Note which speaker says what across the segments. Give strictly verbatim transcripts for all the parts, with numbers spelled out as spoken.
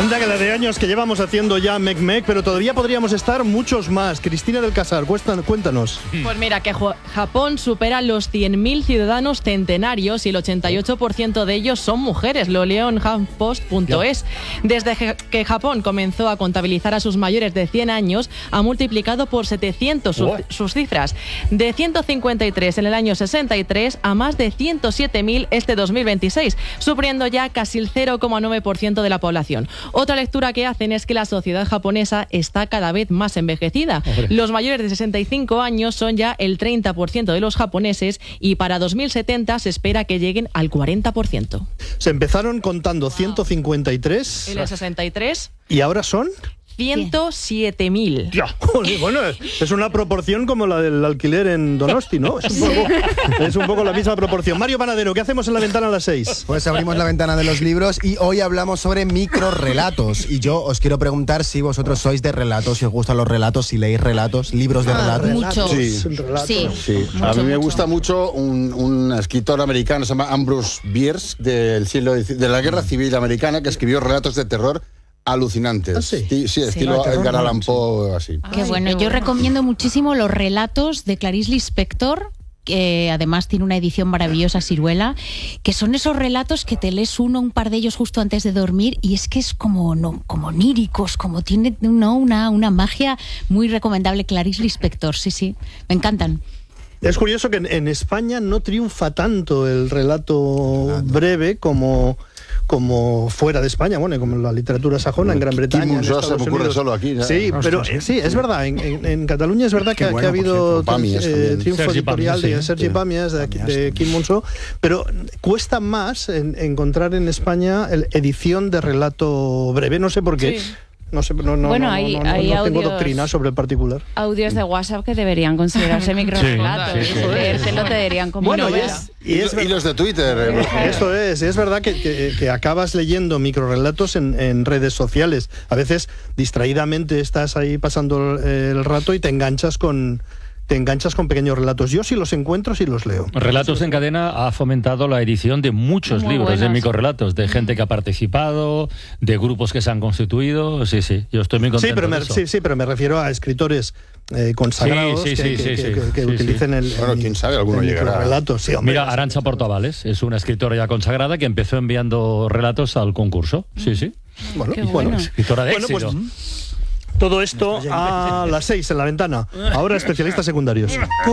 Speaker 1: Anda que la de años que llevamos haciendo ya Mec Mec, pero todavía podríamos estar muchos más. Cristina del Casar, cuéntanos.
Speaker 2: Pues mira, que Japón supera los cien mil ciudadanos centenarios y el ochenta y ocho por ciento de ellos son mujeres, lo leo en Hampost punto es. Desde que Japón comenzó a contabilizar a sus mayores de cien años, ha multiplicado por setecientos sus, sus cifras. De ciento cincuenta y tres en el año sesenta y tres a más de ciento siete mil este dos mil veintiséis, supliendo ya casi el cero coma nueve por ciento de la población. Otra lectura que hacen es que la sociedad japonesa está cada vez más envejecida. Hombre. Los mayores de sesenta y cinco años son ya el treinta por ciento de los japoneses y para dos mil setenta se espera que lleguen al cuarenta por ciento.
Speaker 1: Se empezaron contando wow. ciento cincuenta y tres.
Speaker 2: En el sesenta y tres.
Speaker 1: ¿Y ahora son?
Speaker 2: ciento siete mil.
Speaker 1: Bueno, es una proporción como la del alquiler en Donosti, ¿no? Es un, poco, es un poco la misma proporción. Mario Panadero, ¿qué hacemos en la ventana a las seis?
Speaker 3: Pues abrimos la ventana de los libros y hoy hablamos sobre microrrelatos. Y yo os quiero preguntar si vosotros sois de relatos, si os gustan los relatos, si leéis relatos, libros de
Speaker 4: ah,
Speaker 3: relatos.
Speaker 4: Muchos.
Speaker 5: Sí,
Speaker 4: relatos. sí.
Speaker 5: sí.
Speaker 4: Mucho,
Speaker 5: a mí me
Speaker 4: mucho.
Speaker 5: gusta mucho un, un escritor americano, se llama Ambrose Bierce, del siglo de la Guerra Civil Americana, que escribió relatos de terror alucinantes.
Speaker 1: ¿Ah, sí?
Speaker 5: Sí, sí, estilo
Speaker 1: sí.
Speaker 5: Edgar Allan Poe, así.
Speaker 4: Qué
Speaker 2: Ay,
Speaker 4: bueno.
Speaker 2: qué
Speaker 4: Yo
Speaker 2: bueno.
Speaker 4: recomiendo muchísimo los relatos de Clarice Lispector, que además tiene una edición maravillosa, Siruela, que son esos relatos que te lees uno, un par de ellos justo antes de dormir y es que es como, no, como oníricos, como tiene no, una, una magia muy recomendable. Clarice Lispector, sí, sí, me encantan.
Speaker 1: Es curioso que en, en España no triunfa tanto el relato breve como... como fuera de España, bueno, como la literatura sajona en Gran Bretaña.
Speaker 5: Kim Monzó se me ocurre solo aquí. ¿Ya?
Speaker 1: Sí, pero
Speaker 5: Ostras,
Speaker 1: sí, es verdad, en, en, en Cataluña es verdad que,
Speaker 3: bueno,
Speaker 1: que ha habido
Speaker 5: Pàmies,
Speaker 1: eh, triunfo
Speaker 6: Sergi
Speaker 1: editorial
Speaker 6: Pàmies,
Speaker 1: de
Speaker 6: sí,
Speaker 1: Sergi
Speaker 5: sí.
Speaker 1: Pàmies, de,
Speaker 3: Pàmies,
Speaker 1: de Kim Monzó, pero cuesta más en, encontrar en España el, edición de relato breve, no sé por qué.
Speaker 2: Sí.
Speaker 1: No sé, no, no,
Speaker 7: Bueno,
Speaker 1: no,
Speaker 7: hay-
Speaker 1: no, no,
Speaker 7: hay
Speaker 1: no tengo
Speaker 7: audios-
Speaker 1: doctrina sobre el particular.
Speaker 7: Audios de WhatsApp que deberían considerarse microrelatos.
Speaker 6: Sí, sí, sí.
Speaker 7: Leértelo te dirían como
Speaker 1: Bueno, y
Speaker 7: novela.
Speaker 1: es,
Speaker 5: Y,
Speaker 1: y es
Speaker 5: y los de Twitter. eh,
Speaker 1: Eso es, y es verdad que, que, que acabas leyendo microrelatos en, en redes sociales. A veces distraídamente estás ahí pasando el, el rato y te enganchas con te enganchas con pequeños relatos. Yo sí los encuentro, sí los leo.
Speaker 6: Relatos en Cadena ha fomentado la edición de muchos
Speaker 7: Muy
Speaker 6: libros de
Speaker 7: buenos.
Speaker 6: microrelatos, de gente que ha participado, de grupos que se han constituido. Sí, sí, yo estoy muy contento.
Speaker 1: Sí, pero me,
Speaker 6: de eso.
Speaker 1: sí, sí, pero me refiero a escritores eh, consagrados
Speaker 6: Sí, sí,
Speaker 1: que,
Speaker 6: sí,
Speaker 1: que-
Speaker 6: sí,
Speaker 1: que-
Speaker 6: sí.
Speaker 1: que
Speaker 6: Sí,
Speaker 1: utilicen
Speaker 6: sí.
Speaker 1: el, el
Speaker 5: Bueno, quién sabe, alguno
Speaker 1: el
Speaker 5: llegará.
Speaker 1: microrelato. Sí, hombre.
Speaker 6: Mira, Arantxa Portavales es una escritora ya consagrada que empezó enviando relatos al concurso. Sí, sí.
Speaker 1: Bueno,
Speaker 7: Qué
Speaker 1: bueno.
Speaker 7: bueno.
Speaker 6: Escritora de
Speaker 1: Bueno, pues,
Speaker 6: éxito.
Speaker 1: todo esto a las seis en la ventana. Ahora especialistas secundarios.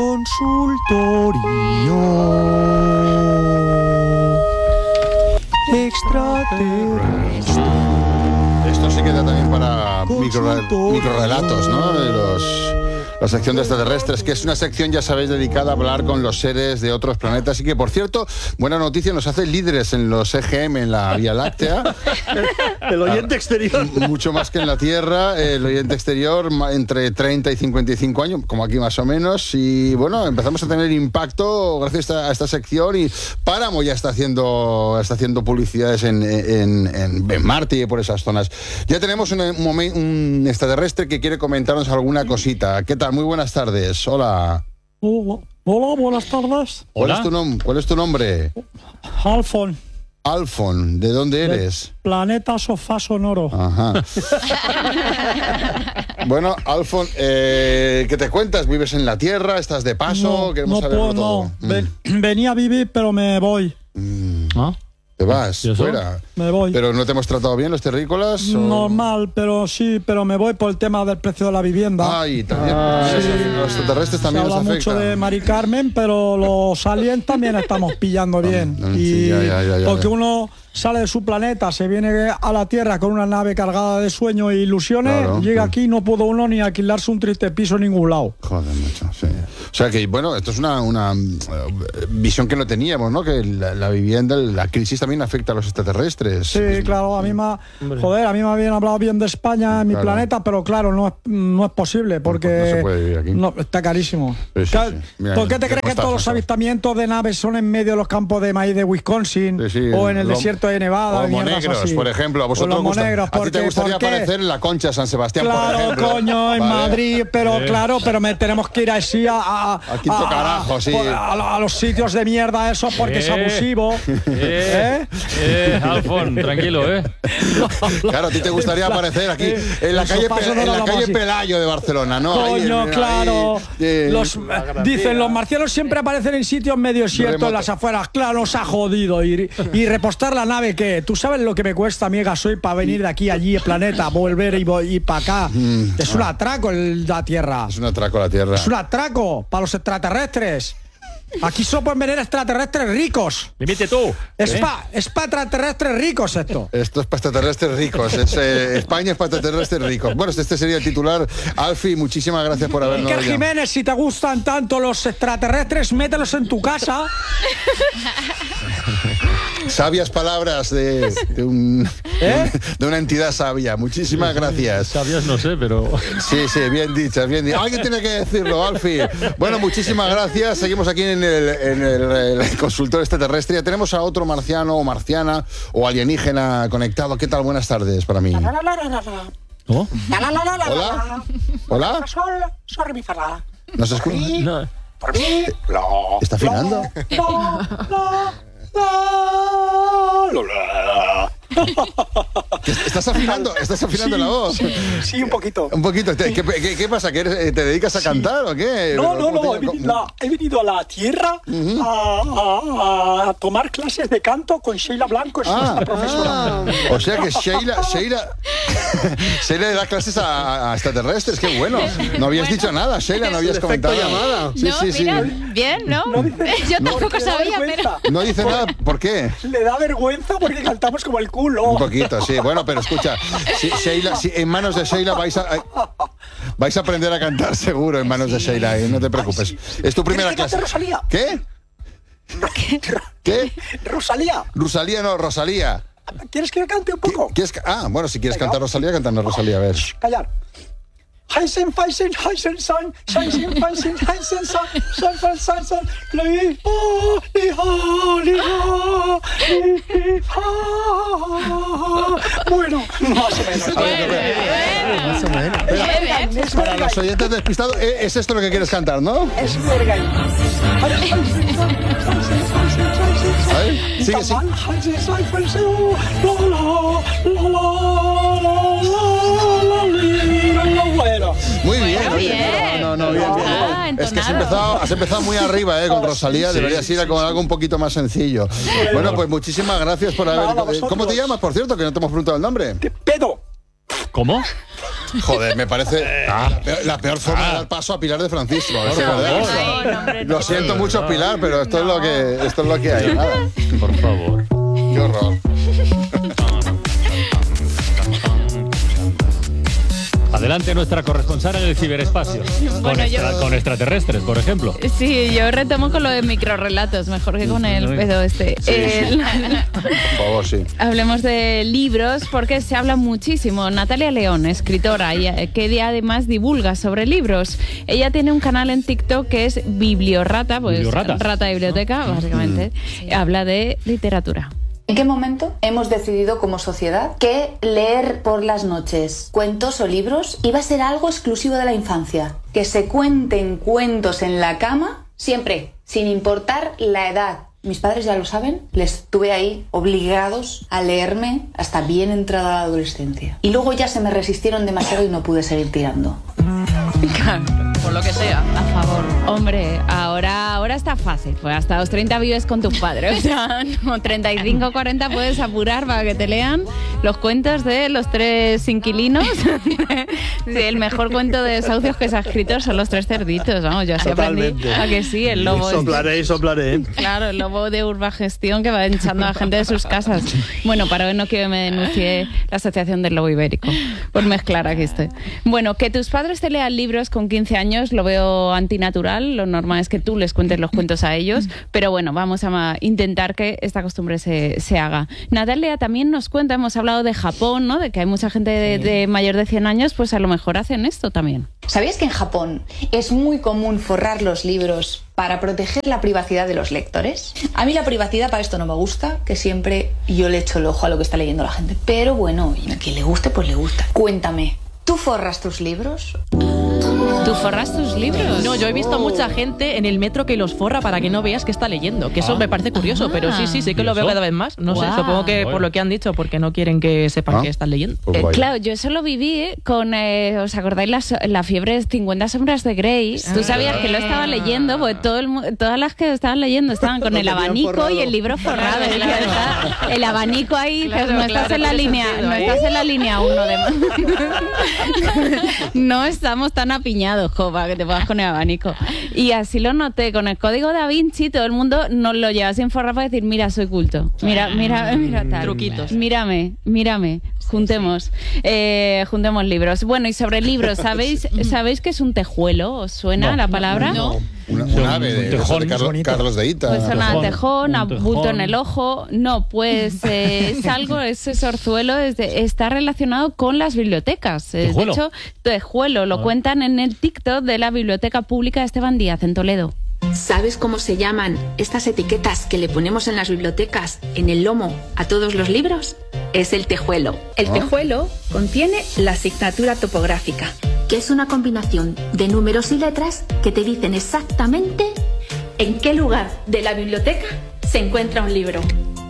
Speaker 1: Consultorio extraterrestre.
Speaker 5: Esto sí queda también para micro, microrelatos, ¿no? De los, la sección de extraterrestres, que es una sección, ya sabéis, dedicada a hablar con los seres de otros planetas. Y que, por cierto, buena noticia, nos hace líderes en los E G M en la Vía Láctea.
Speaker 1: El oyente exterior.
Speaker 5: Mucho más que en la Tierra, el oyente exterior ma- entre treinta y cincuenta y cinco años, como aquí más o menos, y bueno, empezamos a tener impacto gracias a esta, a esta sección y Páramo ya está haciendo está haciendo publicidades en, en, en, en Marte y por esas zonas. Ya tenemos un, un, momen- un extraterrestre que quiere comentarnos alguna cosita. ¿Qué tal? Muy buenas tardes. Hola.
Speaker 8: Hola, hola, buenas tardes.
Speaker 5: ¿Cuál
Speaker 6: Hola.
Speaker 5: es tu, nom- ¿Cuál es tu nombre?
Speaker 8: Alfon,
Speaker 5: Alfon. ¿De dónde
Speaker 8: de
Speaker 5: eres?
Speaker 8: Planeta Sofá Sonoro.
Speaker 5: Ajá. Bueno, Alfon, eh, ¿qué te cuentas? ¿Vives en la Tierra? ¿Estás de paso?
Speaker 8: no,
Speaker 5: Queremos
Speaker 8: no
Speaker 5: saberlo
Speaker 8: puedo,
Speaker 5: todo.
Speaker 8: no. Ven- venía a vivir, pero me voy,
Speaker 5: Mm,
Speaker 6: ¿Ah?
Speaker 5: ¿Te vas?
Speaker 6: ¿Y eso?
Speaker 5: ¿Fuera?
Speaker 8: me voy.
Speaker 5: ¿Pero no te hemos tratado bien los terrícolas? o-
Speaker 8: Normal, pero sí, pero me voy por el tema del precio de la vivienda.
Speaker 5: Ay, también.
Speaker 8: Sí.
Speaker 5: Los extraterrestres
Speaker 8: Se
Speaker 5: también nos
Speaker 8: habla
Speaker 5: afectan.
Speaker 8: mucho de Mari Carmen, pero los aliens también estamos pillando bien.
Speaker 5: Ah, sí,
Speaker 8: y
Speaker 5: ya, ya, ya, ya,
Speaker 8: porque
Speaker 5: ya.
Speaker 8: uno sale de su planeta, se viene a la Tierra con una nave cargada de sueños e ilusiones,
Speaker 5: Claro,
Speaker 8: llega
Speaker 5: sí.
Speaker 8: aquí y no pudo uno ni alquilarse un triste piso en ningún lado.
Speaker 5: Joder, macho, sí. O sea que, bueno, esto es una, una eh, visión que no teníamos, ¿no? Que la, la vivienda, la crisis también afecta a los extraterrestres.
Speaker 8: Sí, claro, a mí me ha, joder, a mí me habían hablado bien de España en mi
Speaker 5: Claro.
Speaker 8: planeta, pero claro, no es, no es posible porque
Speaker 5: No se puede vivir aquí.
Speaker 8: no, está carísimo.
Speaker 5: Sí, sí,
Speaker 8: Claro,
Speaker 5: sí. Mira,
Speaker 8: ¿por qué te
Speaker 5: ya
Speaker 8: crees que
Speaker 5: está,
Speaker 8: todos los
Speaker 5: está.
Speaker 8: avistamientos de naves son en medio de los campos de maíz de Wisconsin
Speaker 5: Sí, sí,
Speaker 8: o en el
Speaker 5: lo-
Speaker 8: desierto desierto de Nevada.
Speaker 5: O
Speaker 8: de mierdas
Speaker 5: monegros,
Speaker 8: así.
Speaker 5: por ejemplo. A vosotros
Speaker 8: los
Speaker 5: gusta-
Speaker 8: monegros,
Speaker 5: A ti te
Speaker 8: porque-
Speaker 5: gustaría
Speaker 8: ¿por qué?
Speaker 5: aparecer en la Concha de San Sebastián, por
Speaker 8: Claro,
Speaker 5: ejemplo.
Speaker 8: coño, en
Speaker 5: ¿Vale?
Speaker 8: Madrid, pero
Speaker 6: Eh.
Speaker 8: claro, pero me tenemos que ir así a, a,
Speaker 5: A quinto carajo, sí.
Speaker 8: a, a- a los sitios de mierda esos porque es
Speaker 6: Eh.
Speaker 8: abusivo.
Speaker 6: Eh,
Speaker 8: ¿Eh?
Speaker 6: eh, Alfon, tranquilo, ¿eh?
Speaker 5: Claro, a ti te gustaría aparecer aquí
Speaker 8: Eh,
Speaker 5: en la
Speaker 8: el
Speaker 5: calle,
Speaker 8: sopazo
Speaker 5: Pe-
Speaker 8: no
Speaker 5: en
Speaker 8: lo
Speaker 5: la
Speaker 8: hablamos
Speaker 5: calle
Speaker 8: así.
Speaker 5: Pelayo de Barcelona, ¿no? Ahí
Speaker 8: Coño,
Speaker 5: en- ahí,
Speaker 8: claro.
Speaker 5: eh,
Speaker 8: Los, dicen, los marcianos siempre aparecen en sitios medio desiertos,
Speaker 5: Remoto.
Speaker 8: en las afueras. Claro, nos ha jodido. Y, y repostar la nave, ¿qué? ¿Tú sabes lo que me cuesta a mí, gasoil, para venir de aquí a allí, el planeta, volver y, vo- y para acá? Es un atraco el- la Tierra.
Speaker 5: Es un atraco a la Tierra.
Speaker 8: Es un atraco para los extraterrestres. Aquí solo pueden venir extraterrestres ricos.
Speaker 6: Limite tú.
Speaker 8: Es
Speaker 6: ¿eh?
Speaker 8: para es pa extraterrestres ricos esto.
Speaker 5: Esto es para extraterrestres ricos. Es, eh, España es para extraterrestres ricos. Bueno, este sería el titular. Alfie, muchísimas gracias por habernos
Speaker 8: Iker
Speaker 5: llamado.
Speaker 8: Jiménez, si te gustan tanto los extraterrestres, mételos en tu casa.
Speaker 5: Sabias palabras de, de, un,
Speaker 8: ¿Eh?
Speaker 5: de una entidad sabia. Muchísimas gracias.
Speaker 6: Sabias, no sé, pero...
Speaker 5: Sí, sí, bien dichas, bien dichas. Alguien tiene que decirlo, Alfie. Bueno, muchísimas gracias. Seguimos aquí en el, en el, el consultor extraterrestre. Ya tenemos a otro marciano o marciana o alienígena conectado. ¿Qué tal? Buenas tardes para mí.
Speaker 6: ¿Cómo?
Speaker 5: Hola. Hola.
Speaker 9: Sol, sol, mi, fa, la.
Speaker 5: ¿No se escucha?
Speaker 6: No.
Speaker 9: Por mí, lo,
Speaker 5: ¿Está afinando?
Speaker 9: lo, lo, lo, lo, lo.
Speaker 5: ¿Qué- ¿Estás afinando? ¿Estás afinando
Speaker 9: Sí,
Speaker 5: la voz?
Speaker 9: Sí, sí, un poquito.
Speaker 5: Un poquito. ¿Qué, qué, qué pasa? ¿Que eres- te dedicas a cantar o qué?
Speaker 9: No, no,
Speaker 5: ¿Cómo
Speaker 9: no,
Speaker 5: te-
Speaker 9: he venido, a, he venido a la Tierra a, a- a tomar clases de canto con Sheila Blanco, es
Speaker 5: Ah,
Speaker 9: nuestra profesora.
Speaker 5: o sea que Sheila, Sheila, Sheila le da clases a, a extraterrestres, qué bueno. No habías dicho nada, Sheila, no habías
Speaker 1: Es el efecto
Speaker 5: comentado.
Speaker 1: llamada.
Speaker 5: Sí,
Speaker 7: no,
Speaker 5: sí, sí.
Speaker 7: mira, bien, ¿no? Yo tampoco
Speaker 9: Le da
Speaker 7: sabía, pero...
Speaker 9: vergüenza.
Speaker 5: No dice nada, ¿por qué?
Speaker 9: Le da vergüenza porque cantamos como el culo.
Speaker 5: Un poquito, sí. Bueno, pero escucha, si, Sheila, si en manos de Sheila vais a vais a aprender a cantar seguro en manos de Sheila, ¿eh? No te preocupes. Es tu primera
Speaker 9: ¿Quieres que
Speaker 5: clase.
Speaker 9: cante Rosalía?
Speaker 5: ¿Qué? ¿Qué?
Speaker 9: Rosalía,
Speaker 5: Rosalía no, Rosalía.
Speaker 9: ¿quieres que cante un poco?
Speaker 5: ¿Quieres ca- ah, bueno, si quieres cantar Rosalía, cantando Rosalía, a ver.
Speaker 9: Callar. Heisen, Feisen, Heisen, San, Heisen, Feisen, Heisen, San, San, San, San, San, Li, oh, li, ha, li, ha, li, ha. Bueno, más o menos.
Speaker 1: Más o menos.
Speaker 9: Es
Speaker 5: Para
Speaker 9: verga,
Speaker 5: los oyentes despistados, eh, es esto lo que quieres cantar, ¿no?
Speaker 9: es verga.
Speaker 5: A ver, sigue, sigue.
Speaker 9: Bueno,
Speaker 5: Muy bien,
Speaker 7: Bueno,
Speaker 5: oye,
Speaker 7: bien.
Speaker 5: no, no, no, bien, bien.
Speaker 7: Ah,
Speaker 5: Es que has
Speaker 7: entonado.
Speaker 5: empezado, has empezado muy arriba, eh, con Rosalía, deberías ir a con algo un poquito más sencillo. Bueno, pues muchísimas gracias por haber.
Speaker 9: Nada, vosotros.
Speaker 5: ¿Cómo te llamas, por cierto? Que no te hemos preguntado el nombre.
Speaker 9: pedo.
Speaker 6: ¿Cómo?
Speaker 5: Joder, me parece la peor, la peor forma de dar paso a Pilar de Francisco. ¿eh?
Speaker 6: Por favor.
Speaker 7: Ay, no, hombre, no.
Speaker 5: Lo siento mucho, Pilar, pero esto es lo que esto es lo que hay. Nada.
Speaker 6: Por favor.
Speaker 5: Qué horror.
Speaker 6: Adelante nuestra corresponsal en el ciberespacio. Con,
Speaker 7: Bueno, yo-
Speaker 6: extra- con extraterrestres, por ejemplo.
Speaker 7: Sí, yo retomo con lo de microrelatos, mejor que con el pedo este. El-
Speaker 5: Por favor, sí.
Speaker 7: Hablemos de libros porque se habla muchísimo. Natalia León, escritora, y, eh, que di- además divulga sobre libros. Ella tiene un canal en TikTok que es Bibliorrata, pues
Speaker 6: Bibliorrata.
Speaker 7: rata de biblioteca, básicamente. Habla de literatura.
Speaker 10: ¿En qué momento hemos decidido como sociedad que leer por las noches cuentos o libros iba a ser algo exclusivo de la infancia? Que se cuenten cuentos en la cama siempre, sin importar la edad. Mis padres ya lo saben, les tuve ahí obligados a leerme hasta bien entrada la adolescencia. Y luego ya se me resistieron demasiado y no pude seguir tirando.
Speaker 2: Por lo que sea.
Speaker 7: A favor. Hombre, ahora, ahora está fácil. Pues hasta los treinta vives con tus padres. O sea, no, treinta y cinco, cuarenta puedes apurar para que te lean los cuentos de los tres inquilinos. Sí, el mejor cuento de desahucios que se ha escrito son los tres cerditos. Vamos, yo así aprendí.
Speaker 1: Totalmente.
Speaker 7: A que sí, el lobo.
Speaker 1: Y soplaré y soplaré.
Speaker 7: Claro, el lobo de Urbagestión que va echando a la gente de sus casas. Bueno, para hoy no quiero que me denuncie la Asociación del Lobo Ibérico por mezclar aquí estoy. Bueno, que tus padres te lean libros con quince años niños lo veo antinatural, lo normal es que tú les cuentes los cuentos a ellos, pero bueno, vamos a intentar que esta costumbre se, se haga. Natalia también nos cuenta, hemos hablado de Japón, ¿no? De que hay mucha gente de, de mayor de cien años, pues a lo mejor hacen esto también.
Speaker 10: ¿Sabías que en Japón es muy común forrar los libros para proteger la privacidad de los lectores? A mí la privacidad para esto no me gusta, que siempre yo le echo el ojo a lo que está leyendo la gente. Pero bueno, a quien le guste, pues le gusta. Cuéntame, ¿tú forras tus libros?
Speaker 7: ¿Tú forras tus libros?
Speaker 2: No, yo he visto mucha gente en el metro que los forra para que no veas que está leyendo, que eso
Speaker 6: Ah.
Speaker 2: me parece curioso,
Speaker 7: Ah.
Speaker 2: pero sí, sí, sí que
Speaker 6: ¿Y
Speaker 2: lo veo
Speaker 6: eso?
Speaker 2: cada vez más. No sé,
Speaker 7: Guau.
Speaker 2: supongo que
Speaker 6: Bueno.
Speaker 2: por lo que han dicho, porque no quieren que sepan
Speaker 5: Ah.
Speaker 2: que están leyendo.
Speaker 5: Pues
Speaker 7: Eh,
Speaker 5: vaya.
Speaker 7: claro, yo eso lo viví con, eh, ¿os acordáis la, so- la fiebre de cincuenta sombras de Grey? Tú sabías que lo estaba leyendo, porque todo el, mu- todas las que estaban leyendo estaban con
Speaker 1: Lo
Speaker 7: el
Speaker 1: tenían
Speaker 7: abanico
Speaker 1: forrado.
Speaker 7: y el libro forrado.
Speaker 2: Claro,
Speaker 7: Y ya
Speaker 2: claro.
Speaker 7: está, el abanico ahí,
Speaker 2: Claro,
Speaker 7: dices, no estás
Speaker 2: claro,
Speaker 7: en la
Speaker 2: tiene
Speaker 7: línea,
Speaker 2: sentido
Speaker 7: no
Speaker 2: ahí.
Speaker 7: estás en la línea uno de No estamos tan apiñados, jo, para que te puedas con el abanico. Y así lo noté, con el código Da Vinci todo el mundo nos lo lleva sin forrar para decir, mira, soy culto. Mira, mira, mira tal.
Speaker 2: Truquitos.
Speaker 7: Mírame, mírame. Juntemos, eh, juntemos libros. Bueno, y sobre libros, ¿sabéis, ¿sabéis qué es un tejuelo? ¿Os suena
Speaker 6: No.
Speaker 7: la palabra?
Speaker 4: No.
Speaker 5: Una,
Speaker 6: Un
Speaker 5: una ave de,
Speaker 6: tejón,
Speaker 5: de Carlos,
Speaker 8: bonito.
Speaker 5: Carlos de Ita.
Speaker 7: Pues suena a
Speaker 6: tejón,
Speaker 7: tejón, a
Speaker 6: un tejón.
Speaker 7: bulto en el ojo. No, pues eh, es algo, ese sorzuelo es de- está relacionado con las bibliotecas. Eh, De
Speaker 6: ¿Tejuelo?
Speaker 7: hecho, tejuelo lo
Speaker 6: Ah.
Speaker 7: cuentan en el TikTok de la Biblioteca Pública de Esteban Díaz, en Toledo.
Speaker 11: ¿Sabes cómo se llaman estas etiquetas que le ponemos en las bibliotecas, en el lomo, a todos los libros? Es el tejuelo. El
Speaker 5: Ah.
Speaker 11: tejuelo contiene la asignatura topográfica, que es una combinación de números y letras que te dicen exactamente en qué lugar de la biblioteca se encuentra un libro.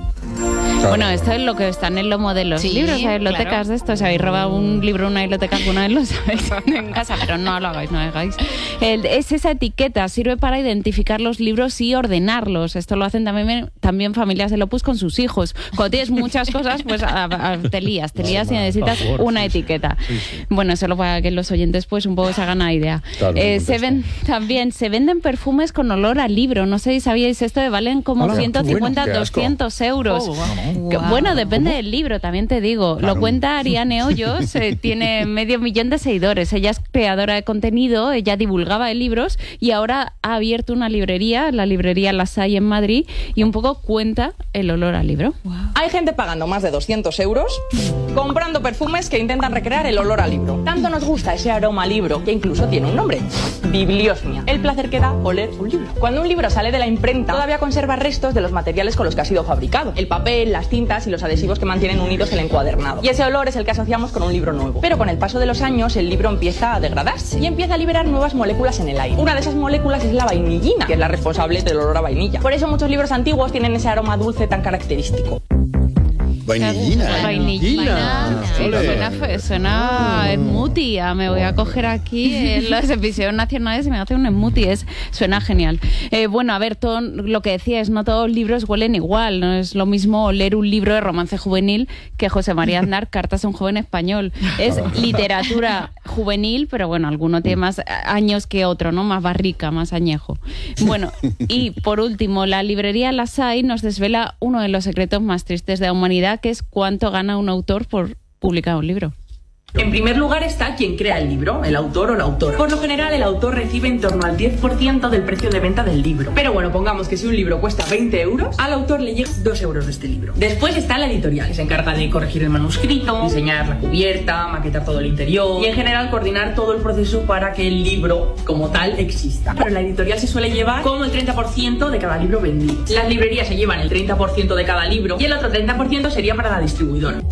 Speaker 5: Claro.
Speaker 7: Bueno, esto es lo que está en el lomo de los
Speaker 4: Sí,
Speaker 7: libros, hay bibliotecas
Speaker 4: claro.
Speaker 7: de esto. Si habéis robado un libro en una biblioteca alguna vez, lo sabéis en casa, pero no lo hagáis, no lo hagáis. El- es esa etiqueta, sirve para identificar los libros y ordenarlos. Esto lo hacen también, también familias del Opus con sus hijos. Cuando tienes muchas cosas, pues a- a- te lías, te lías y
Speaker 6: Por
Speaker 7: necesitas
Speaker 6: favor,
Speaker 7: una
Speaker 6: sí, sí.
Speaker 7: etiqueta.
Speaker 6: Sí, sí.
Speaker 7: Bueno, solo para que los oyentes pues un poco se hagan la idea.
Speaker 6: Claro,
Speaker 7: Eh,
Speaker 6: me
Speaker 7: se
Speaker 6: contesta.
Speaker 7: ven también, se venden perfumes con olor a libro. No sé si sabíais esto, de valen como
Speaker 8: Hola, qué
Speaker 7: ciento cincuenta,
Speaker 5: bueno. Qué asco.
Speaker 7: doscientos euros.
Speaker 2: Oh, wow.
Speaker 7: Que-
Speaker 4: Wow.
Speaker 7: Bueno, depende del libro, también te digo.
Speaker 5: Claro.
Speaker 7: Lo cuenta Ariane Hoyos, eh, tiene medio millón de seguidores. Ella es creadora de contenido, ella divulgaba de libros y ahora ha abierto una librería, la librería Las Hay en Madrid, y un poco cuenta el olor al libro.
Speaker 12: Hay gente pagando más de doscientos euros comprando perfumes que intentan recrear el olor al libro. Tanto nos gusta ese aroma a libro que incluso tiene un nombre: bibliosmia. El placer que da oler un libro. Cuando un libro sale de la imprenta, todavía conserva restos de los materiales con los que ha sido fabricado: el papel, las cintas y los adhesivos que mantienen unidos el encuadernado. Y ese olor es el que asociamos con un libro nuevo. Pero con el paso de los años, el libro empieza a degradarse y empieza a liberar nuevas moléculas en el aire. Una de esas moléculas es la vainillina, que es la responsable del olor a vainilla. Por eso muchos libros antiguos tienen ese aroma dulce tan característico.
Speaker 5: Vainillina. ¿eh?
Speaker 7: Vainillina. Sí,
Speaker 5: Ole.
Speaker 7: suena, fe- suena smoothie. Ah, me voy a coger aquí en los episodios nacionales y me hace un smoothie. Es, suena genial. Eh, bueno, a ver, todo lo que decías, no todos los libros huelen igual. No es lo mismo leer un libro de romance juvenil que José María Aznar, Cartas a un joven español. Es literatura juvenil, pero bueno, alguno tiene más años que otro, ¿no? Más barrica, más añejo. Bueno, y por último, la librería Las Hay nos desvela uno de los secretos más tristes de la humanidad, que es cuánto gana un autor por publicar un libro.
Speaker 12: En primer lugar está quien crea el libro, el autor o la autora. Por lo general, el autor recibe en torno al diez por ciento del precio de venta del libro. Pero bueno, pongamos que si un libro cuesta veinte euros, al autor le llega dos euros de este libro. Después está la editorial, que se encarga de corregir el manuscrito, diseñar la cubierta, maquetar todo el interior y en general coordinar todo el proceso para que el libro como tal exista. Pero la editorial se suele llevar como el treinta por ciento de cada libro vendido. Las librerías se llevan el treinta por ciento de cada libro y el otro treinta por ciento sería para la distribuidora.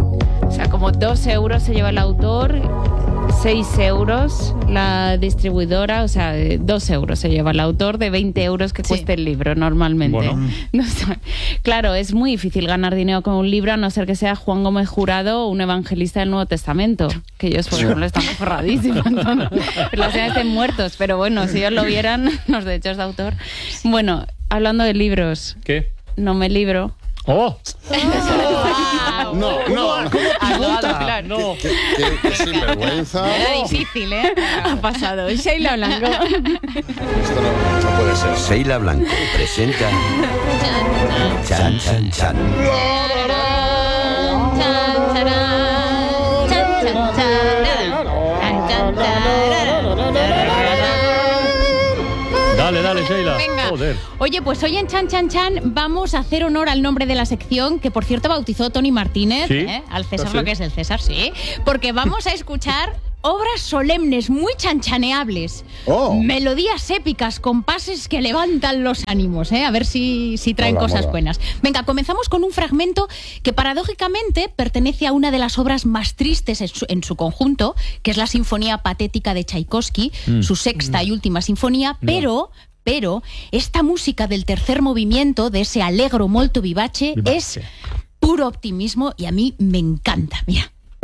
Speaker 7: O sea, como dos euros se lleva el autor, seis euros la distribuidora, o sea, eh, dos euros se lleva el autor de veinte euros que cuesta el libro normalmente.
Speaker 6: Bueno.
Speaker 7: No sé. Claro, es muy difícil ganar dinero con un libro, a no ser que sea Juan Gómez Jurado o un evangelista del Nuevo Testamento, que ellos, por ejemplo, están forradísimos. Los días estén muertos, pero bueno, si ellos lo vieran, los derechos de autor. Bueno, hablando de libros,
Speaker 6: ¿Qué?
Speaker 7: no me libro.
Speaker 6: ¡Oh!
Speaker 5: No, no, no.
Speaker 6: No.
Speaker 5: Qué, qué- qué sinvergüenza.
Speaker 7: Era difícil, ¿eh? Ha pasado. Sheila Blanco.
Speaker 5: Esto no, no puede ser.
Speaker 13: Sheila Blanco presenta Chan Chan Chan.
Speaker 6: Dale, dale, Sheila.
Speaker 4: Venga.
Speaker 6: Joder.
Speaker 4: Oye, pues hoy en Chan Chan Chan vamos a hacer honor al nombre de la sección, que por cierto bautizó Tony Martínez,
Speaker 6: ¿Sí?
Speaker 4: ¿eh? Al César
Speaker 6: ¿Ah, sí?
Speaker 4: lo que es el César, sí. Porque vamos a escuchar obras solemnes, muy chanchaneables.
Speaker 5: Oh.
Speaker 4: Melodías épicas, compases que levantan los ánimos, ¿eh? A ver si, si traen
Speaker 5: Mola,
Speaker 4: cosas
Speaker 5: mola.
Speaker 4: buenas. Venga, comenzamos con un fragmento que paradójicamente pertenece a una de las obras más tristes en su, en su conjunto, que es la Sinfonía Patética de Tchaikovsky,
Speaker 14: Mm.
Speaker 4: su sexta y última sinfonía, pero... Pero esta música del tercer movimiento, de ese allegro molto vivace,
Speaker 6: Vivace.
Speaker 4: es puro optimismo y a mí me encanta. Mira.